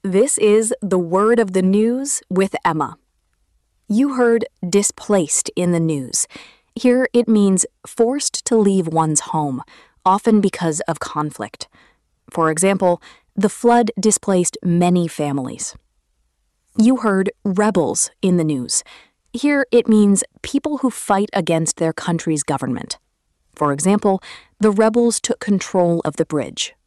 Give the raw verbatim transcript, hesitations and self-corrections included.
This is the word of the news with Emma. You heard displaced in the news. Here it means forced to leave one's home, often because of conflict. For example, the flood displaced many families. You heard rebels in the news. Here it means people who fight against their country's government. For example, the rebels took control of the bridge.